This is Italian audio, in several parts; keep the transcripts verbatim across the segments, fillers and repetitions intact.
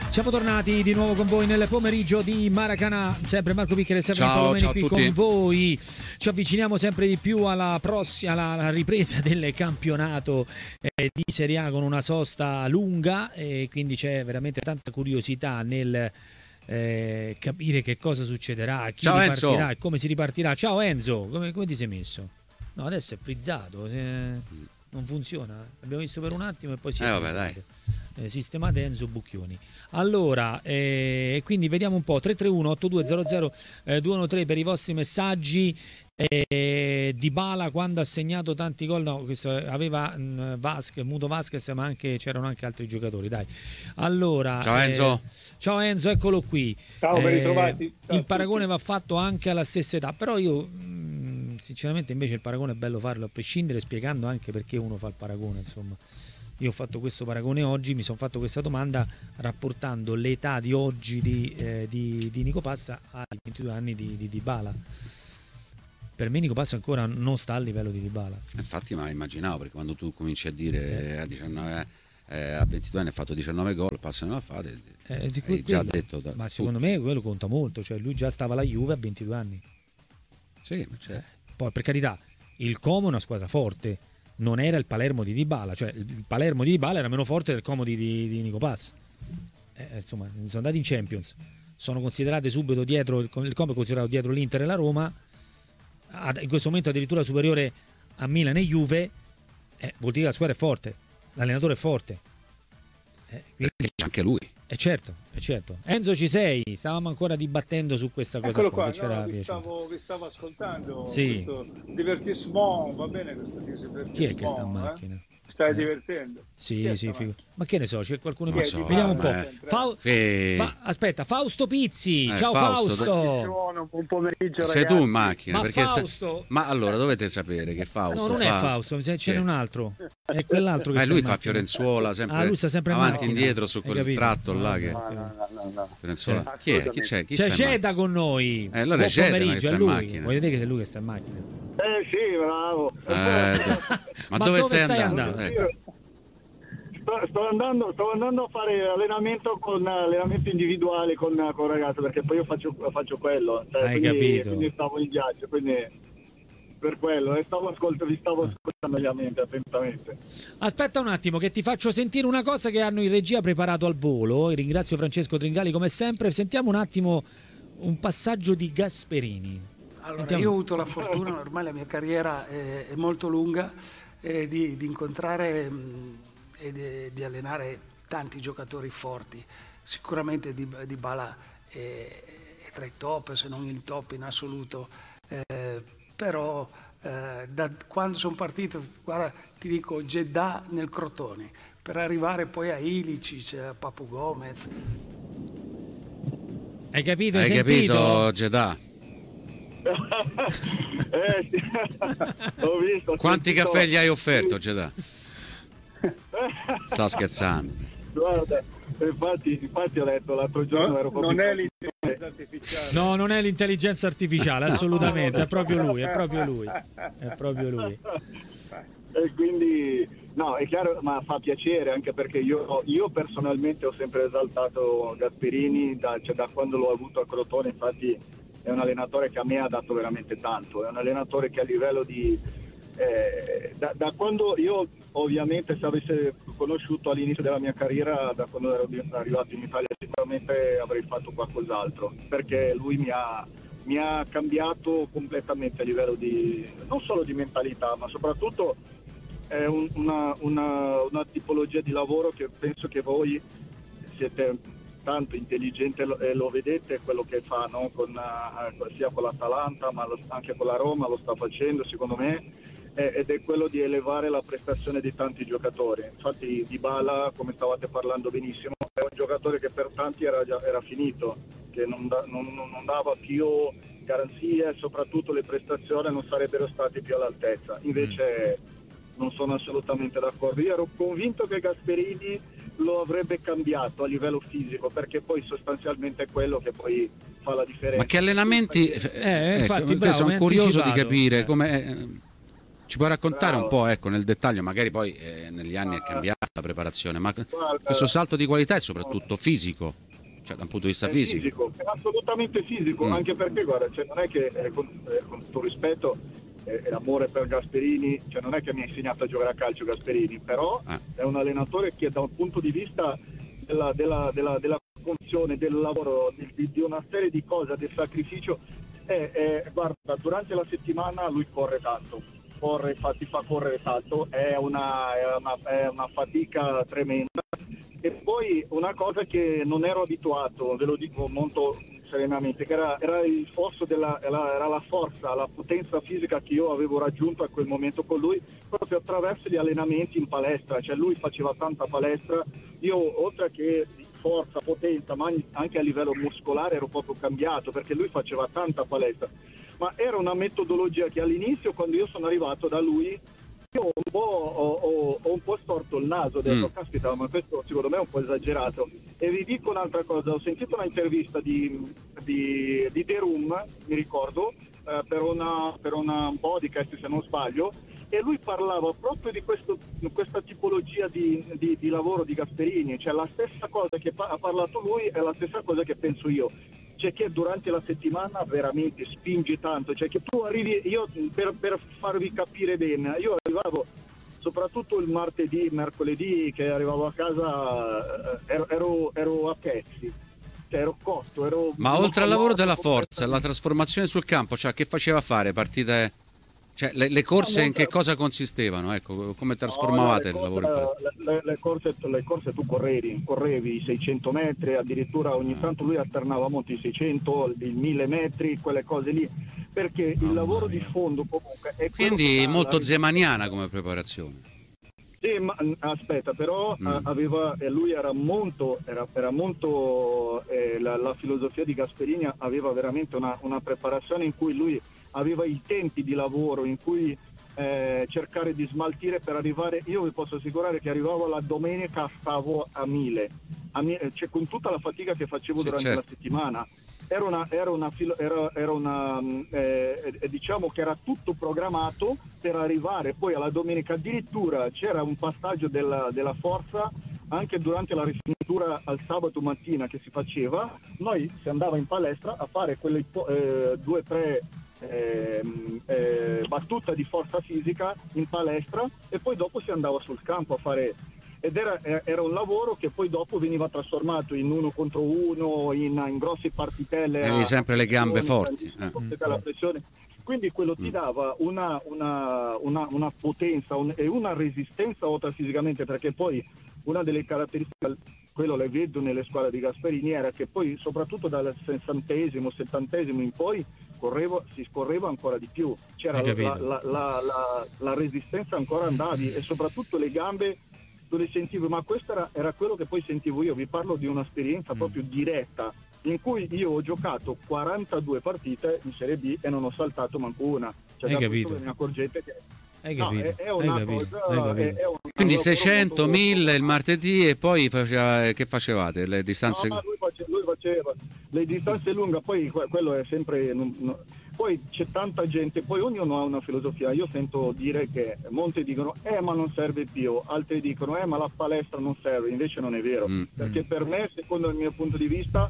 Siamo tornati di nuovo con voi nel pomeriggio di Maracanã, sempre Marco Picchia e sempre ciao, ciao qui con voi. Ci avviciniamo sempre di più alla prossima, alla, alla ripresa del campionato eh, di Serie A con una sosta lunga, e quindi c'è veramente tanta curiosità nel eh, capire che cosa succederà, chi ciao, ripartirà Enzo. E come si ripartirà. Ciao Enzo, come, come ti sei messo? No, adesso è frizzato, se... non funziona, l'abbiamo visto per un attimo e poi si è eh, vabbè, dai. Eh, sistemate Enzo Bucchioni. Allora, eh, quindi vediamo un po'. Tre tre uno otto due zero zero due uno tre per i vostri messaggi. eh, Dybala quando ha segnato tanti gol, no, questo aveva mh, Vasquez, Muto Vasquez, ma anche c'erano anche altri giocatori, dai. Allora, ciao Enzo. Eh, ciao Enzo, eccolo qui. Ciao, eh, ben ritrovati. Ciao il paragone va fatto anche alla stessa età, però io mh, sinceramente invece il paragone è bello farlo a prescindere, spiegando anche perché uno fa il paragone, insomma. Io ho fatto questo paragone oggi, mi sono fatto questa domanda rapportando l'età di oggi di, eh, di, di Nico Passa ai ventidue anni di, di Dybala. Per me Nico Passa ancora non sta al livello di Dybala. Infatti, ma immaginavo, perché quando tu cominci a dire eh. a, diciannove, eh, a ventidue anni ha fatto diciannove gol, Passa non l'ha fatto, eh, hai quello, già detto. Da, ma secondo me quello conta molto, cioè lui già stava alla Juve a ventidue anni. Sì, cioè. eh, poi per carità, il Como è una squadra forte, non era il Palermo di Dybala, cioè il Palermo di Dybala era meno forte del Como di, di, di Nico Passa. Eh, insomma, sono andati in Champions, sono considerate subito dietro, il Como è considerato dietro l'Inter e la Roma, in questo momento addirittura superiore a Milan e Juve, eh, vuol dire che la squadra è forte, l'allenatore è forte. Eh, quindi... c'è anche lui. E eh certo, eh certo. Enzo, ci sei? Stavamo ancora dibattendo su questa cosa. Eccolo qua, qua, no, vi, stavo, vi stavo ascoltando. Sì. Questo divertissement, va bene questo divertissement. Chi è che sta in macchina? Eh? Stai eh. divertendo? Sì, sì, figo. Ma che ne so, c'è qualcuno che... So, vediamo un po'. eh. Fa... Che... Fa... Aspetta, Fausto Pizzi. Eh, ciao Fausto. Fausto. Buon pomeriggio, sei ragazzi. tu in macchina? Ma perché Fausto... sta... Ma allora dovete sapere che Fausto no, non fa... è Fausto, ce n'è un altro. È quell'altro che Ma sta lui in fa macchina. Fiorenzuola sempre, ah, lui sta sempre avanti e in indietro su quel capito? tratto là che... No, no, no, no. Fiorenzuola. Chi è? Chi c'è? Chi c'è sta in Ceda con noi. Eh, allora Buon Ceda pomeriggio, che sta è in lui. macchina. Voglio dire che è lui che sta in macchina. Eh sì, bravo. Eh, ma, Ma dove, dove stai, stai andando? andando? Ecco. Sto, sto, andando, sto andando a fare allenamento con allenamento individuale con, con ragazzi, perché poi io faccio, faccio quello. Cioè, Hai quindi, capito. quindi stavo in viaggio, quindi per quello e stavo ascolto, vi stavo ascoltando la mente attentamente. Aspetta un attimo che ti faccio sentire una cosa che hanno in regia preparato al volo, e ringrazio Francesco Tringali come sempre. Sentiamo un attimo un passaggio di Gasperini. Allora, Sentiamo. io ho avuto la fortuna, ormai la mia carriera è, è molto lunga, eh, di, di incontrare mh, e di, di allenare tanti giocatori forti. Sicuramente Dybala è, è tra i top, se non il top in assoluto, eh, però eh, da quando sono partito, guarda, ti dico Jeddah nel Crotone, per arrivare poi a Ilicic, a Papu Gomez. Hai capito? Hai sentito? capito, Jeddah? eh, sì. Ho visto, ho Quanti sentito... caffè gli hai offerto, Jeddah? Sto scherzando. Guarda, infatti, infatti ho letto l'altro giorno, no, ero proprio... Non è l'intelligenza artificiale. No, non è l'intelligenza artificiale, assolutamente, è proprio lui, è proprio lui, è proprio lui. E quindi, no, è chiaro, ma fa piacere, anche perché io, io personalmente ho sempre esaltato Gasperini, da, cioè da quando l'ho avuto a Crotone. Infatti è un allenatore che a me ha dato veramente tanto, è un allenatore che a livello di... Eh, da, da quando io ovviamente se avessi conosciuto all'inizio della mia carriera, da quando ero arrivato in Italia, sicuramente avrei fatto qualcos'altro, perché lui mi ha, mi ha cambiato completamente a livello di, non solo di mentalità, ma soprattutto è un, una, una, una tipologia di lavoro che penso che voi siete tanto intelligente e lo vedete quello che fa, no? Con, uh, sia con l'Atalanta ma lo, anche con la Roma lo sta facendo secondo me, ed è quello di elevare la prestazione di tanti giocatori. Infatti Dybala, come stavate parlando benissimo, è un giocatore che per tanti era, già, era finito, che non, da, non, non dava più garanzie e soprattutto le prestazioni non sarebbero state più all'altezza. Invece non sono assolutamente d'accordo. Io ero convinto che Gasperini lo avrebbe cambiato a livello fisico, perché poi sostanzialmente è quello che poi fa la differenza. Ma che allenamenti... Eh, infatti, ecco, bravo, sono curioso di capire eh. come... Ci puoi raccontare Bravo. un po', ecco, nel dettaglio, magari poi eh, negli anni è cambiata la preparazione, ma Guarda, questo salto di qualità è soprattutto fisico, cioè da un punto di vista è fisico. fisico, è assolutamente fisico, Mm. anche perché guarda, cioè, non è che eh, con, eh, con tutto rispetto eh, e l'amore per Gasperini, cioè non è che mi ha insegnato a giocare a calcio Gasperini, però Ah. è un allenatore che da un punto di vista della, della, della, della funzione, del lavoro, di, di una serie di cose, del sacrificio, è, è, guarda, durante la settimana lui corre tanto, corre, fa, ti fa correre tanto, è una, è una, è una fatica tremenda. E poi una cosa che non ero abituato, ve lo dico molto serenamente, che era, era il fosso della, era, era la forza, la potenza fisica che io avevo raggiunto a quel momento con lui, proprio attraverso gli allenamenti in palestra. Cioè lui faceva tanta palestra, io oltre che forza, potenza, ma anche a livello muscolare ero proprio cambiato, perché lui faceva tanta palestra. Ma era una metodologia che all'inizio, quando io sono arrivato da lui, io un po' ho, ho, ho un po' storto il naso, ho detto, Mm. caspita, ma questo secondo me è un po' esagerato. E vi dico un'altra cosa, ho sentito un'intervista di, di, di The Room, mi ricordo, eh, per, una, per una, un podcast se non sbaglio, e lui parlava proprio di questo, questa tipologia di, di, di lavoro di Gasperini, cioè la stessa cosa che pa- ha parlato lui è la stessa cosa che penso io. Cioè che durante la settimana veramente spinge tanto, cioè che tu arrivi, io per, per farvi capire bene, io arrivavo soprattutto il martedì, mercoledì che arrivavo a casa, eh, ero, ero, ero a pezzi, cioè ero cotto, ero... Ma non oltre al so, lavoro no, della completamente- forza, la trasformazione sul campo, cioè che faceva fare? Partite, cioè le, le corse No, in che molto- cosa consistevano? Ecco, come No, trasformavate no, il le lavoro in palestra? corse, le, le- le corse, le corse tu correvi, correvi i seicento metri, addirittura ogni tanto lui alternava molto i seicento, i mille metri, quelle cose lì, perché il Mamma lavoro mia. di fondo comunque è quello che Quindi dà molto la- zemaniana come preparazione. Sì, ma aspetta, però Mm. a- aveva, eh, lui era molto, era, era molto eh, la, la filosofia di Gasperini aveva veramente una, una preparazione in cui lui aveva i tempi di lavoro, in cui eh, cercare di smaltire per arrivare, io vi posso assicurare che arrivavo la domenica, stavo a mille, a mille, cioè con tutta la fatica che facevo Sì, durante certo. la settimana. Era una, era una, filo- era, era una mh, eh, eh, diciamo che era tutto programmato per arrivare poi alla domenica. Addirittura c'era un passaggio della, della forza anche durante la rifinitura al sabato mattina che si faceva. Noi si andava in palestra a fare quelle po- eh, due o tre ehm, eh, battute di forza fisica in palestra e poi dopo si andava sul campo a fare. Ed era, era un lavoro che poi dopo veniva trasformato in uno contro uno, in, in grosse partitelle. Avevi a- sempre le gambe forti, tantissime eh. cose dalla pressione. Quindi quello ti Mm. dava una, una, una, una potenza un- e una resistenza oltre fisicamente, perché poi una delle caratteristiche, quello le vedo nelle squadre di Gasperini, era che poi soprattutto dal sessantesimo, settantesimo in poi correvo, si scorreva ancora di più, c'era Hai la, capito. la, la, la, la resistenza, ancora andavi, e soprattutto le gambe tu le sentivo, ma questo era, era quello che poi sentivo io. Vi parlo di un'esperienza Mm. proprio diretta in cui io ho giocato quarantadue partite in Serie B e non ho saltato manco una. Cioè, Hai da capito. questo vi accorgete che Hai no, capito, è, è hai una capito, cosa, hai capito. è, è un Quindi lavoro seicento, molto- mille il martedì e poi faceva, che facevate? Le distanze? No, ma lui faceva, lui faceva le distanze lunghe, poi que- quello è sempre... non- no. Poi c'è tanta gente, poi ognuno ha una filosofia. Io sento dire che molti dicono eh ma non serve più, altri dicono eh ma la palestra non serve, invece non è vero, Mm. perché per me, secondo il mio punto di vista,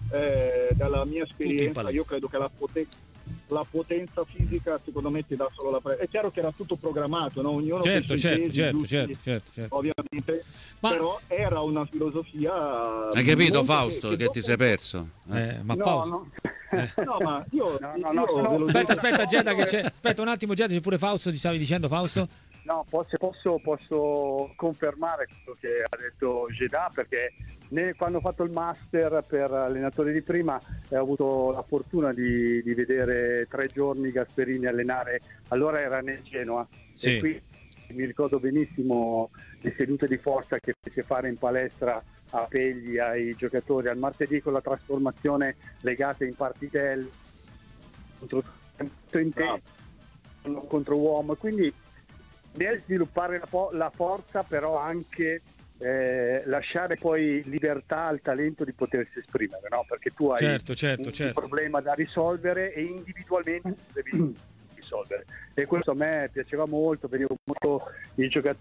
eh, dalla mia esperienza, palestra. io credo che la potenza la potenza fisica secondo me ti dà solo la pre- è chiaro che era tutto programmato, no? Ognuno con i Certo, suoi certo, pesi certo, giusti, certo, certo, certo. ovviamente, Ma- però era una filosofia. Hai capito, molto Fausto, che, dopo- ti sei perso? Eh. Eh, ma No, Fausto. no. No, ma io, No, no, io no, sono- ve lo Aspetta, dico- aspetta, Geda, che c'è. Aspetta un attimo, Geda, c'è pure Fausto, ti stavi dicendo, Fausto? No, posso, posso, posso confermare quello che ha detto Geda, perché ne- quando ho fatto il master per allenatore di prima eh, ho avuto la fortuna di, di vedere tre giorni Gasperini allenare, allora era nel Genoa, Sì. e qui mi ricordo benissimo le sedute di forza che fece fare in palestra a Pegli ai giocatori al martedì, con la trasformazione legata in partitelle contro intenso, contro uomo, quindi nel sviluppare la, po- la forza, però anche eh, lasciare poi libertà al talento di potersi esprimere, no? Perché tu hai Certo, certo, un, certo. un problema da risolvere e individualmente devi risolvere. E questo a me piaceva molto, venivo molto i giocatori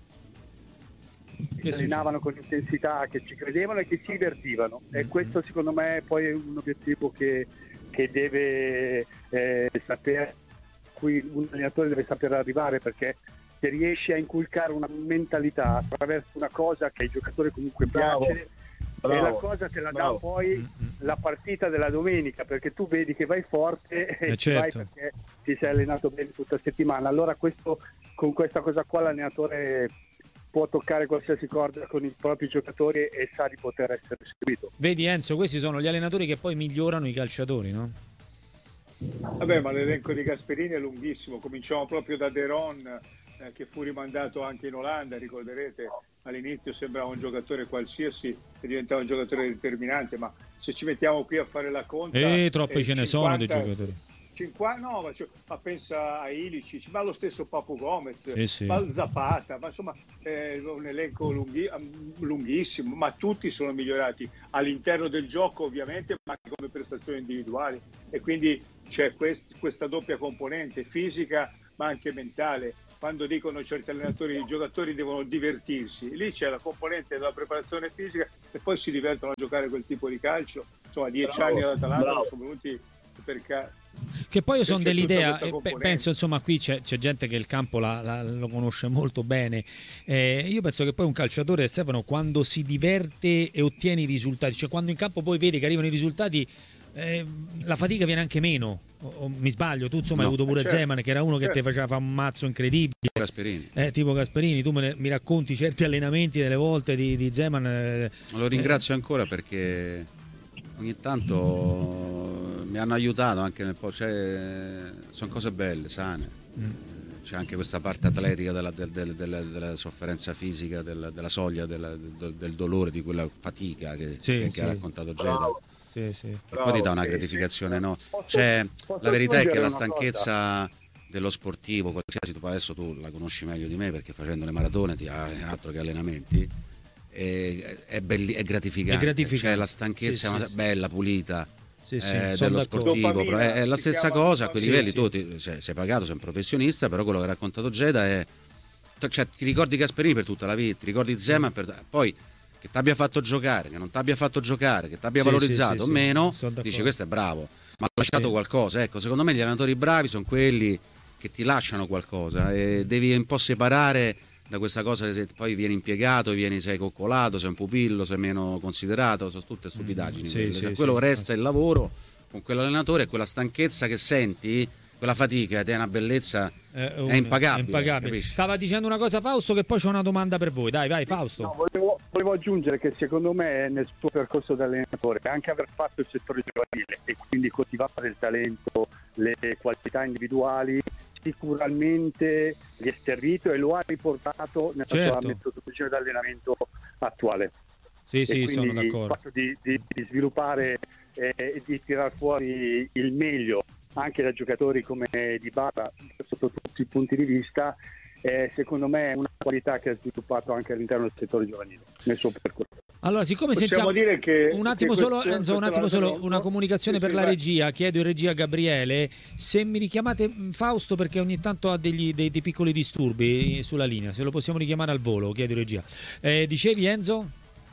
che si allenavano con intensità, che ci credevano e che ci divertivano. Mm-hmm. E questo secondo me poi è un obiettivo che, che deve eh, sapere, cui un allenatore deve saper arrivare, perché se riesci a inculcare una mentalità attraverso una cosa che ai giocatori comunque Bravo. piace, Bravo. e la cosa te la dà Bravo. poi Mm-hmm. la partita della domenica, perché tu vedi che vai forte e Eh, ci vai certo. perché ti sei allenato bene tutta la settimana. Allora questo, con questa cosa qua l'allenatore può toccare qualsiasi corda con i propri giocatori e sa di poter essere seguito. Vedi Enzo, questi sono gli allenatori che poi migliorano i calciatori, no? Vabbè, ma l'elenco di Gasperini è lunghissimo. Cominciamo proprio da De Ron, eh, che fu rimandato anche in Olanda, ricorderete. All'inizio sembrava un giocatore qualsiasi e diventava un giocatore determinante, ma se ci mettiamo qui a fare la conta... E troppi eh, ce ne sono dei giocatori. cinquanta, no, ma, cioè, ma pensa a Ilicic, ma lo stesso Papu Gomez, Sì, sì. ma Zapata, ma insomma è un elenco lunghi- lunghissimo, ma tutti sono migliorati all'interno del gioco ovviamente, ma anche come prestazioni individuali, e quindi c'è quest- questa doppia componente fisica ma anche mentale. Quando dicono certi allenatori, i giocatori devono divertirsi, lì c'è la componente della preparazione fisica e poi si divertono a giocare quel tipo di calcio. Insomma, dieci Bravo, anni all'Atalanta bravo. sono venuti per ca- Che poi io sono c'è dell'idea, tutta questa e pe- componente. penso insomma qui c'è, c'è gente che il campo la- la- lo conosce molto bene, eh, io penso che poi un calciatore, Stefano, quando si diverte e ottiene i risultati, cioè quando in campo poi vedi che arrivano i risultati, eh, la fatica viene anche meno, o, o mi sbaglio? Tu insomma No. hai avuto pure Eh, certo, Zeman che era uno che certo. ti faceva fare un mazzo incredibile, Gasperini. eh, tipo Gasperini, tu me ne- mi racconti certi allenamenti delle volte di, di Zeman, eh, Lo ringrazio ancora perché ogni tanto mi hanno aiutato anche nel po', cioè, sono cose belle, sane. mm. C'è anche questa parte atletica della, del- del- della, della sofferenza fisica, della, della soglia, della- del, del dolore, di quella fatica che, Sì, che- che sì. ha raccontato Geda. Bravo. Sì, sì. Che poi ti dà una Sì, gratificazione, sì. no? Posso- Cioè, posso la verità è che aggiungere la una stanchezza dello sportivo, qualsiasi, tu adesso tu la conosci meglio di me perché facendo le maratone ti ha altro che allenamenti, è, è, belli- è gratificante. È gratificante. Cioè, la stanchezza Sì, è una- sì, bella, pulita. Sì, sì, eh, sono dello d'accordo. sportivo, Dopamina, però è, è la si stessa chiama cosa a quei dopamina. livelli. Sì, Tu ti- sei, sei pagato, sei un professionista, però quello che ha raccontato Geda è, cioè, ti ricordi Gasperini per tutta la vita, ti ricordi Zeman per, poi che ti abbia fatto giocare, che non ti abbia fatto giocare, che ti abbia Sì, valorizzato sì, o sì, meno, sono d'accordo. dici questo è bravo, ma ha lasciato Sì. qualcosa. Ecco, secondo me gli allenatori bravi sono quelli che ti lasciano qualcosa e devi un po' separare da questa cosa che se poi vieni impiegato, vieni, sei coccolato, sei un pupillo, sei meno considerato, sono tutte stupidaggini. Mm, sì, quelle. sì, Cioè, sì, quello sì. resta il lavoro con quell'allenatore e quella stanchezza che senti, quella fatica, ed è una bellezza, Eh, è impagabile, è impagabile. capisci? Stava dicendo una cosa Fausto, che poi c'è una domanda per voi. Dai, vai Fausto. No, volevo, volevo aggiungere che secondo me nel suo percorso da allenatore, anche aver fatto il settore giovanile e quindi coltivare il talento, le qualità individuali, sicuramente gli è servito e lo ha riportato nella Certo. sua metodologia di allenamento attuale. Sì, E sì, quindi sono il d'accordo. fatto di, di- di sviluppare eh, e di tirar fuori il meglio anche da giocatori come Dybala sotto tutti i punti di vista, eh, secondo me è una qualità che ha sviluppato anche all'interno del settore giovanile nel suo percorso. Allora, siccome Possiamo sentiamo dire che un attimo che solo, questo- Enzo, un questo attimo solo ragionamento- una comunicazione Sì, per sì, la vai. regia, chiedo in regia a Gabriele se mi richiamate mh, Fausto perché ogni tanto ha degli, dei, dei piccoli disturbi sulla linea, se lo possiamo richiamare al volo, chiedo in regia. Eh, dicevi Enzo?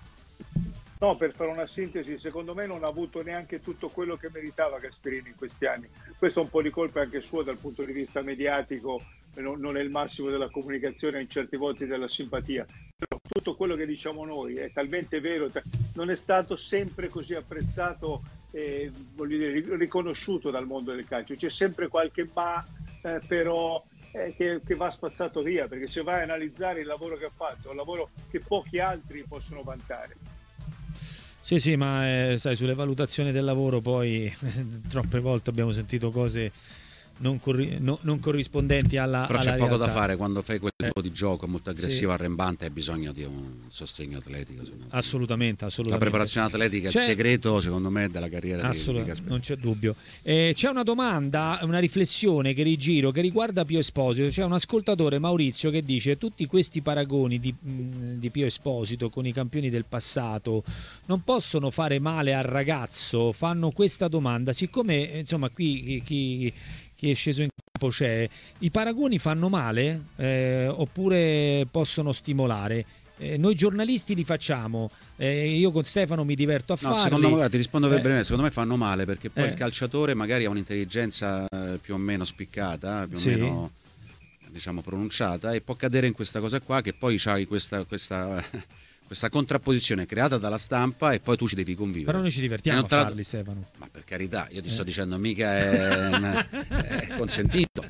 No, per fare una sintesi, secondo me non ha avuto neanche tutto quello che meritava Gasperini in questi anni. Questo è un po' di colpa anche sua dal punto di vista mediatico, non, non è il massimo della comunicazione, in certi volti della simpatia. Però tutto quello che diciamo noi è talmente vero, ta- non è stato sempre così apprezzato e voglio dire, ri- riconosciuto dal mondo del calcio. C'è sempre qualche ma, eh, però eh, che, che va spazzato via, perché se vai a analizzare il lavoro che ha fatto, è un lavoro che pochi altri possono vantare. Sì, sì, ma eh, sai, sulle valutazioni del lavoro poi troppe volte abbiamo sentito cose non, corri- no- non corrispondenti alla Però alla c'è poco realtà. da fare quando fai quel tipo di gioco molto aggressivo, Sì. arrembante, hai bisogno di un sostegno atletico. secondo me. Assolutamente, La assolutamente. preparazione atletica è il C'è- segreto, secondo me, della carriera di, di Assolutamente, Gasperini. non c'è dubbio. Eh, c'è una domanda, una riflessione che rigiro che riguarda Pio Esposito. C'è un ascoltatore, Maurizio, che dice: tutti questi paragoni di, mh, di Pio Esposito con i campioni del passato non possono fare male al ragazzo? Fanno questa domanda, siccome insomma qui chi, chi, che è sceso in campo c'è. I paragoni fanno male eh, oppure possono stimolare? Eh, noi giornalisti li facciamo, eh, io con Stefano mi diverto a No, farli. secondo me, guarda, ti rispondo per Eh. brevemente, secondo me fanno male perché poi Eh. il calciatore magari ha un'intelligenza eh, più o meno spiccata, più o Sì. meno diciamo pronunciata, e può cadere in questa cosa qua, che poi c'hai questa, questa, questa contrapposizione creata dalla stampa e poi tu ci devi convivere. Però noi ci divertiamo E a non te la- farli, Stefano. Ma per carità, io ti Eh. sto dicendo mica è, è consentito.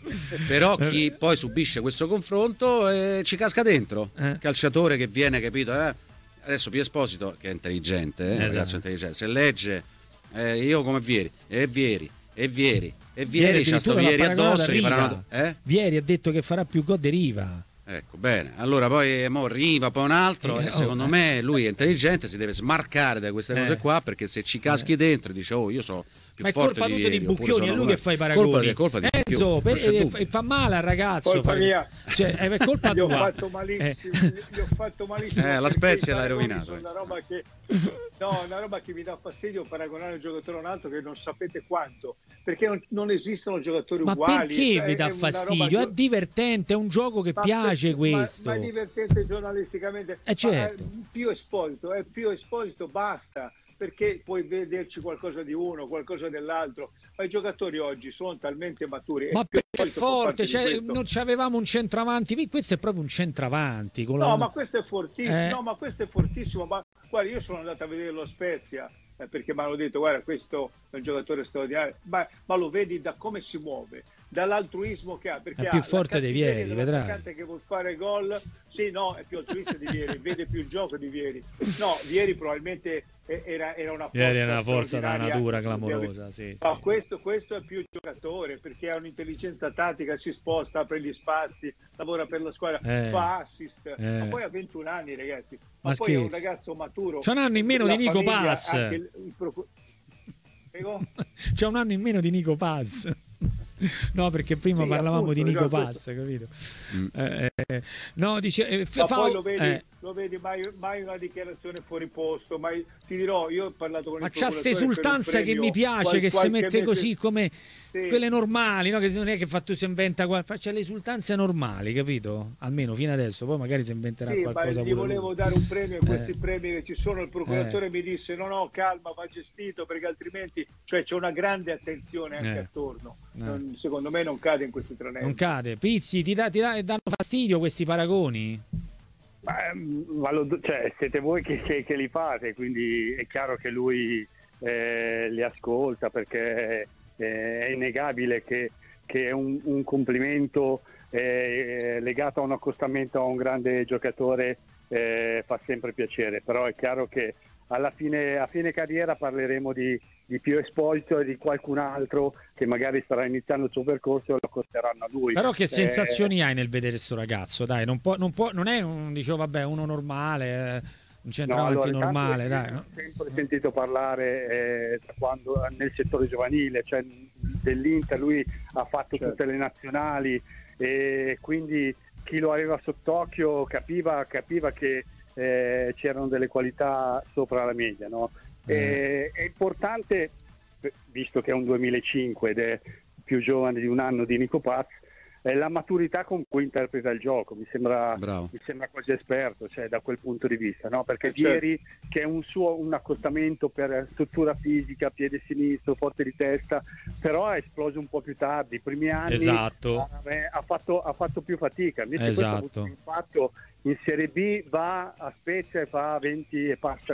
Però chi poi subisce questo confronto eh, ci casca dentro. Eh. Il calciatore che viene, capito? Eh? Adesso Pio Esposito, che è intelligente, eh, un Esatto. ragazzo intelligente, se legge eh, io come Vieri, e Vieri, e Vieri, e Vieri, c'ha sto addirittura l'ha Vieri paragonato addosso, a gli faranno... Riva. Eh? Vieri ha detto che farà più gol di Riva. Ecco, bene. Allora poi eh, mo arriva poi un altro Eh, e secondo oh, eh. me lui è intelligente, si deve smarcare da queste Eh. cose qua, perché se ci caschi dentro dice "Oh, io so più Ma è forte colpa di tutto di Vieri", oppure Bucchioni, è sono lui che fa i paragoni. Colpa, è colpa di Enzo, Bucchioni, per- non c'è eh, dubbio. fa- fa male al ragazzo. Colpa fa- mia. Cioè, è colpa Gli ho tua. fatto malissimo, gli ho fatto malissimo. Eh, la perché Spezia i l'hai paragoni rovinato, sono eh. Una roba che, no, una roba che mi dà fastidio paragonare un giocatore a un altro che non sapete quanto, perché non, non esistono giocatori Ma uguali. perché cioè, vi è dà una fastidio? roba- È divertente, è un gioco che Ma piace per- ma- questo. Ma, è divertente giornalisticamente. Eh, certo. Ma, eh, Pio Esposito, è Pio Esposito, basta, perché puoi vederci qualcosa di uno, qualcosa dell'altro. Ma i giocatori oggi sono talmente maturi. e Ma Pio perché è Esposito fa parte forte, di cioè, questo. non c'avevamo un centravanti, questo è proprio un centravanti. Con la- No, ma questo è fortissimo, Eh. no, ma questo è fortissimo. Ma guarda, io sono andato a vedere lo Spezia eh, perché mi hanno detto, guarda, questo è un giocatore straordinario, ma, ma lo vedi da come si muove, dall'altruismo che ha, perché È più ha la forte dei cattiveria Vieri, vedrai. dell'attaccante che vuol fare gol. Sì, no, è più altruista di Vieri, vede più il gioco di Vieri. No, Vieri probabilmente eh, era, era una forza Vieri è una forza da straordinaria. natura clamorosa, sì. No, sì. questo, questo è più giocatore perché ha un'intelligenza tattica, si sposta, apre gli spazi, lavora per la squadra, Eh. fa assist, Eh. ma poi ha ventuno anni, ragazzi, ma, Ma poi è un scherzi. ragazzo maturo. C'ha un anno in meno La di Nico famiglia, Paz. anche il- il procu- Prego? C'è un anno in meno di Nico Paz. No, perché prima Sì, parlavamo appunto, di Nico esatto. Paz, capito? Mm. Eh, eh, no, dice eh, Ma fa- poi lo vedi, eh, lo vedi mai, mai una dichiarazione fuori posto, mai, ti dirò, io ho parlato con ma il c'ha procuratore sta esultanza per un che premio mi piace, qual- che si qualche mette mese- così come Sì. quelle normali, no? Che non è che fa tu si inventa qua, faccia le esultanze normali, capito? Almeno fino adesso, poi magari si inventerà Sì, ma qualcosa gli pure volevo lui. dare un premio, e questi Eh. premi che ci sono, il procuratore mi disse no no calma, va gestito perché altrimenti, cioè c'è una grande attenzione anche Eh. attorno. Eh. Non- secondo me non cade in questi tranelli. Non cade. Pizzi, ti, dà- ti dà- danno fastidio questi paragoni? Ma, mm, ma lo- cioè, siete voi che, che- che li fate, quindi è chiaro che lui eh, li ascolta, perché eh, è innegabile che, che un, un complimento eh, legato a un accostamento a un grande giocatore eh, fa sempre piacere, però è chiaro che alla fine, a fine carriera parleremo di, di Pio Esposito e di qualcun altro che magari starà iniziando il suo percorso e lo accosteranno a lui. Però che Eh, sensazioni hai nel vedere questo ragazzo? Dai, non, può, non, può, non è un, dicevo, vabbè, uno normale, eh, un No, centravanti allora, normale, intanto dai. io No? ho sempre sentito parlare eh, da quando, nel settore giovanile, cioè dell'Inter, lui ha fatto Certo. tutte le nazionali e quindi chi lo aveva sott'occhio capiva, capiva che eh, c'erano delle qualità sopra la media, no? E, è importante, visto che è un duemilacinque ed è più giovane di un anno di Nico Paz, è la maturità con cui interpreta il gioco, mi sembra, Bravo. mi sembra quasi esperto, cioè, da quel punto di vista, no? Perché Eh, certo. ieri che è un suo un accostamento per struttura fisica, piede sinistro, forte di testa, però è esploso un po' più tardi, i primi anni Esatto. eh, ha, fatto, ha fatto più fatica, invece questo ha avuto Esatto. un impatto in Serie B, va a Spezia e fa venti e passa